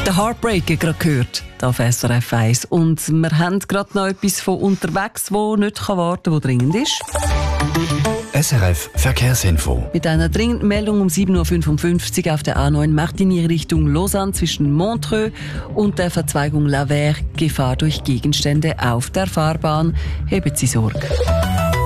Der Heartbreaker gerade gehört, auf SRF 1. Und wir haben gerade noch etwas von unterwegs, das nicht warten kann, das dringend ist. SRF Verkehrsinfo. Mit einer dringenden Meldung um 7.55 Uhr auf der A9 Martigny Richtung Lausanne zwischen Montreux und der Verzweigung La Verre. Gefahr durch Gegenstände auf der Fahrbahn. Haben Sie Sorge.